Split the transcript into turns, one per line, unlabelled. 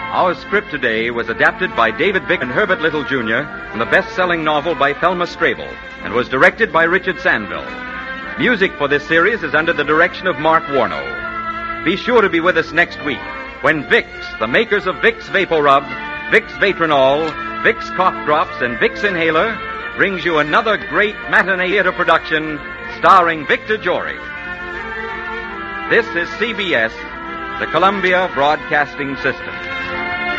Our script today was adapted by David Vick and Herbert Little, Jr. from the best-selling novel by Thelma Strable and was directed by Richard Sandville. Music for this series is under the direction of Mark Warno. Be sure to be with us next week when Vicks, the makers of Vicks Vapor Rub, Vicks Vatronol, Vicks Cough Drops, and Vicks Inhaler, brings you another great matinee theater production starring Victor Jory. This is CBS, the Columbia Broadcasting System.